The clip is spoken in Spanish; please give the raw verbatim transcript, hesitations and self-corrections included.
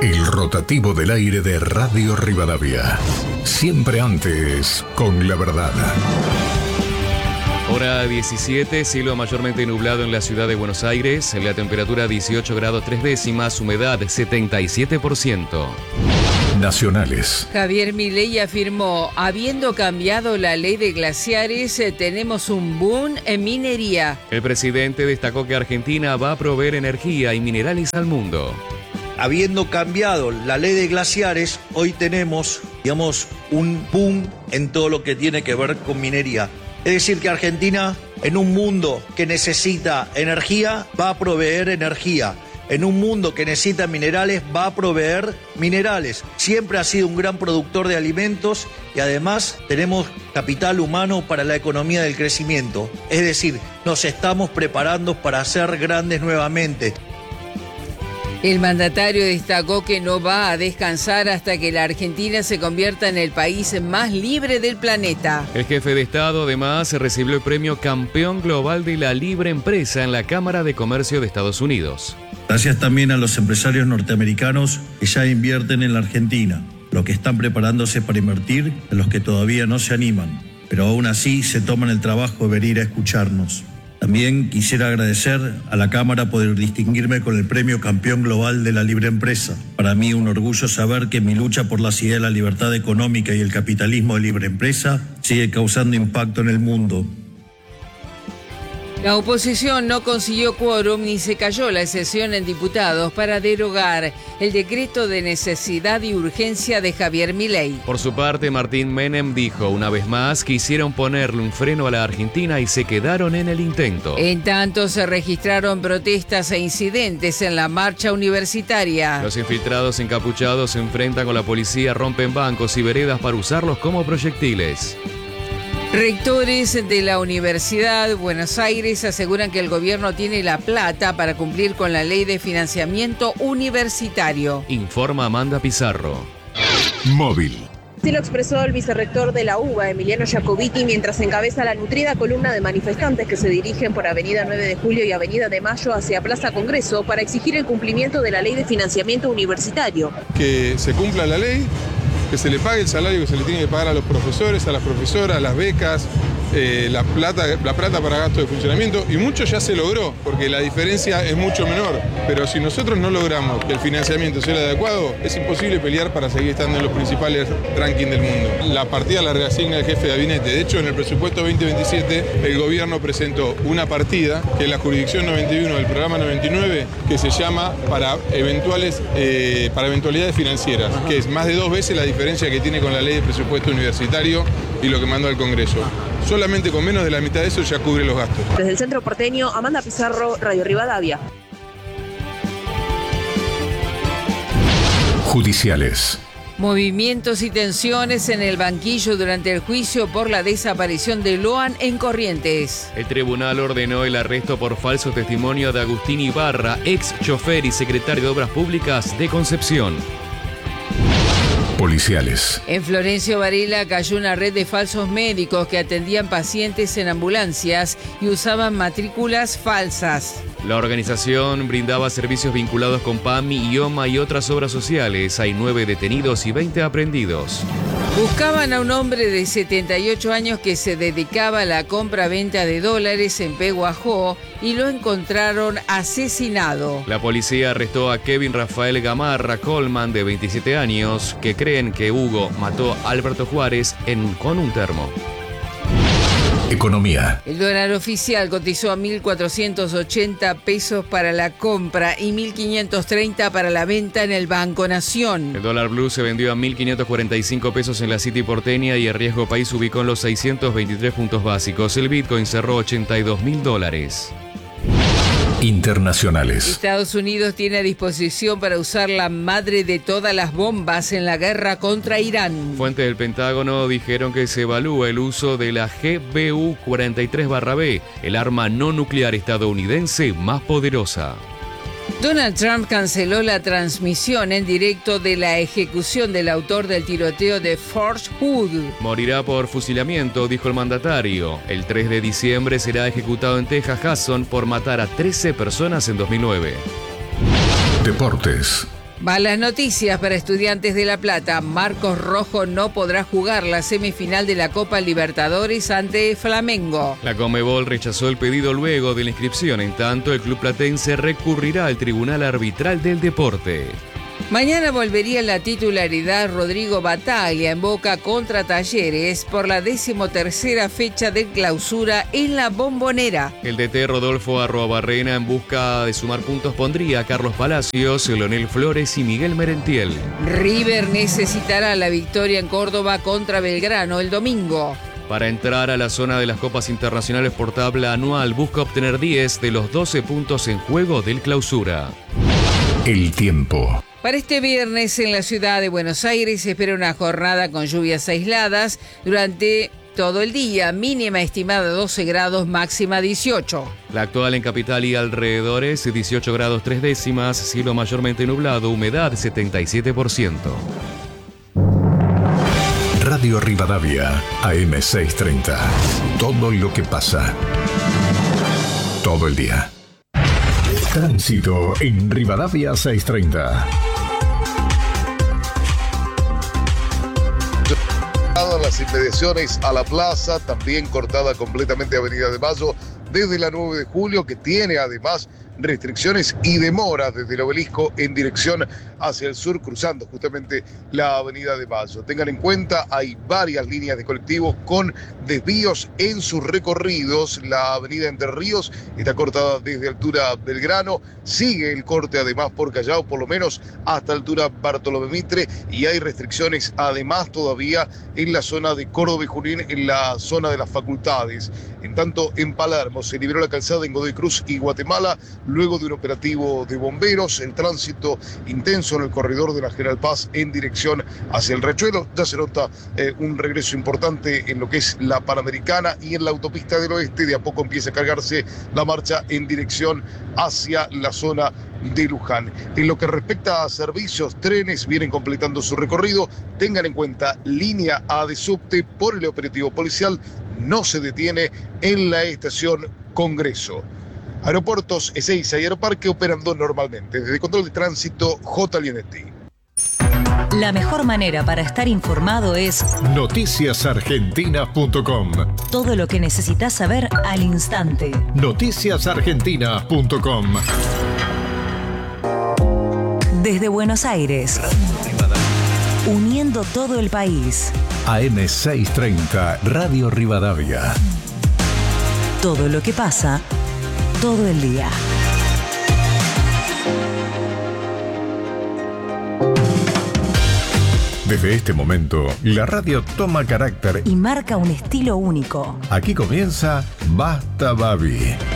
El rotativo del aire de Radio Rivadavia. Siempre antes, con la verdad. Hora diecisiete, cielo mayormente nublado en la ciudad de Buenos Aires, la temperatura dieciocho grados tres décimas, humedad setenta y siete por ciento. Nacionales. Javier Milei afirmó, habiendo cambiado la ley de glaciares, tenemos un boom en minería. El presidente destacó que Argentina va a proveer energía y minerales al mundo. Habiendo cambiado la ley de glaciares, hoy tenemos, digamos, un boom en todo lo que tiene que ver con minería. Es decir, que Argentina, en un mundo que necesita energía, va a proveer energía. En un mundo que necesita minerales, va a proveer minerales. Siempre ha sido un gran productor de alimentos y además tenemos capital humano para la economía del crecimiento. Es decir, nos estamos preparando para ser grandes nuevamente. El mandatario destacó que no va a descansar hasta que la Argentina se convierta en el país más libre del planeta. El jefe de Estado además recibió el premio Campeón Global de la Libre Empresa en la Cámara de Comercio de Estados Unidos. Gracias también a los empresarios norteamericanos que ya invierten en la Argentina, los que están preparándose para invertir, a los que todavía no se animan, pero aún así se toman el trabajo de venir a escucharnos. También quisiera agradecer a la Cámara por distinguirme con el Premio Campeón Global de la Libre Empresa. Para mí un orgullo saber que mi lucha por la ideas de la libertad económica y el capitalismo de libre empresa sigue causando impacto en el mundo. La oposición no consiguió quórum ni se cayó la sesión en diputados para derogar el decreto de necesidad y urgencia de Javier Milei. Por su parte, Martín Menem dijo una vez más que quisieron ponerle un freno a la Argentina y se quedaron en el intento. En tanto, se registraron protestas e incidentes en la marcha universitaria. Los infiltrados encapuchados se enfrentan con la policía, rompen bancos y veredas para usarlos como proyectiles. Rectores de la Universidad de Buenos Aires aseguran que el gobierno tiene la plata para cumplir con la ley de financiamiento universitario. Informa Amanda Pizarro. Móvil. Así lo expresó el vicerrector de la U B A, Emiliano Jacobiti, mientras encabeza la nutrida columna de manifestantes que se dirigen por Avenida nueve de Julio y Avenida de Mayo hacia Plaza Congreso para exigir el cumplimiento de la ley de financiamiento universitario. Que se cumpla la ley, que se le pague el salario que se le tiene que pagar a los profesores, a las profesoras, las becas, eh, la plata, la plata para gastos de funcionamiento, y mucho ya se logró, porque la diferencia es mucho menor. Pero si nosotros no logramos que el financiamiento sea el adecuado, es imposible pelear para seguir estando en los principales rankings del mundo. La partida la reasigna el jefe de gabinete. De hecho, en el presupuesto veinte veintisiete, el gobierno presentó una partida, que es la jurisdicción noventa y uno del programa noventa y nueve, que se llama para eventuales, eh, para eventualidades financieras, que es más de dos veces la diferencia que tiene con la ley de presupuesto universitario y lo que mandó al Congreso. Solamente con menos de la mitad de eso ya cubre los gastos. Desde el Centro Porteño, Amanda Pizarro, Radio Rivadavia. Judiciales. Movimientos y tensiones en el banquillo durante el juicio por la desaparición de Loan en Corrientes. El tribunal ordenó el arresto por falso testimonio de Agustín Ibarra, ex chofer y secretario de Obras Públicas de Concepción. Policiales. En Florencio Varela cayó una red de falsos médicos que atendían pacientes en ambulancias y usaban matrículas falsas. La organización brindaba servicios vinculados con PAMI, IOMA y otras obras sociales. Hay nueve detenidos y veinte aprehendidos. Buscaban a un hombre de setenta y ocho años que se dedicaba a la compra-venta de dólares en Peguajó y lo encontraron asesinado. La policía arrestó a Kevin Rafael Gamarra Coleman, de veintisiete años, que creen que Hugo mató a Alberto Juárez en, con un termo. Economía. El dólar oficial cotizó a mil cuatrocientos ochenta pesos para la compra y mil quinientos treinta para la venta en el Banco Nación. El dólar blue se vendió a mil quinientos cuarenta y cinco pesos en la City porteña y el riesgo país ubicó en los seiscientos veintitrés puntos básicos. El Bitcoin cerró ochenta y dos mil dólares. Internacionales. Estados Unidos tiene a disposición para usar la madre de todas las bombas en la guerra contra Irán. Fuentes del Pentágono dijeron que se evalúa el uso de la G B U cuarenta y tres barra B, el arma no nuclear estadounidense más poderosa. Donald Trump canceló la transmisión en directo de la ejecución del autor del tiroteo de Fort Hood. Morirá por fusilamiento, dijo el mandatario. El tres de diciembre será ejecutado en Texas Hudson por matar a trece personas en dos mil nueve. Deportes. Malas noticias para Estudiantes de La Plata. Marcos Rojo no podrá jugar la semifinal de la Copa Libertadores ante Flamengo. La Conmebol rechazó el pedido luego de la inscripción. En tanto, el club platense recurrirá al Tribunal Arbitral del Deporte. Mañana volvería la titularidad Rodrigo Bataglia en Boca contra Talleres por la decimotercera fecha de clausura en la Bombonera. El D T Rodolfo Arruabarrena, en busca de sumar puntos, pondría a Carlos Palacios, Leonel Flores y Miguel Merentiel. River necesitará la victoria en Córdoba contra Belgrano el domingo. Para entrar a la zona de las Copas Internacionales por tabla anual, busca obtener diez de los doce puntos en juego del clausura. El tiempo. Para este viernes en la ciudad de Buenos Aires se espera una jornada con lluvias aisladas durante todo el día, mínima estimada doce grados, máxima dieciocho. La actual en capital y alrededores, dieciocho grados tres décimas, cielo mayormente nublado, humedad setenta y siete por ciento. Radio Rivadavia, A M seiscientos treinta. Todo lo que pasa. Todo el día. Tránsito en Rivadavia seiscientos treinta. Las inmediaciones a la plaza, también cortada completamente Avenida de Mayo desde la nueve de julio, que tiene además restricciones y demoras desde el Obelisco en dirección hacia el sur, cruzando justamente la Avenida de Mayo. Tengan en cuenta, hay varias líneas de colectivos con desvíos en sus recorridos. La Avenida Entre Ríos está cortada desde altura Belgrano, sigue el corte además por Callao, por lo menos hasta altura Bartolomé Mitre, y hay restricciones además todavía en la zona de Córdoba y Junín, en la zona de las facultades. En tanto, en Palermo se liberó la calzada en Godoy Cruz y Guatemala luego de un operativo de bomberos. El tránsito intenso en el corredor de la General Paz en dirección hacia el Riachuelo. Ya se nota eh, un regreso importante en lo que es la Panamericana, y en la autopista del Oeste de a poco empieza a cargarse la marcha en dirección hacia la zona de Luján. En lo que respecta a servicios, trenes vienen completando su recorrido. Tengan en cuenta, línea A de subte por el operativo policial no se detiene en la estación Congreso. Aeropuertos Ezeiza y Aeroparque operando normalmente. Desde Control de Tránsito, J. Lienetti. La mejor manera para estar informado es noticias argentinas punto com. Todo lo que necesitas saber al instante. noticias argentinas punto com. Desde Buenos Aires, uniendo todo el país. A M seiscientos treinta, Radio Rivadavia. Todo lo que pasa, todo el día. Desde este momento, la radio toma carácter y marca un estilo único. Aquí comienza Basta Babi.